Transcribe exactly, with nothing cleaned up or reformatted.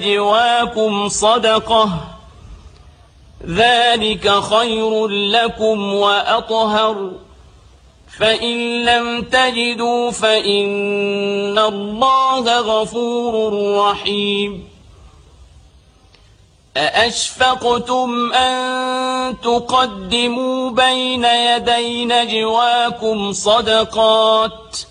نجواكم صدقة ذلك خير لكم وأطهر فإن لم تجدوا فإن الله غفور رحيم أأشفقتم أن تقدموا بين يدي نجواكم صدقات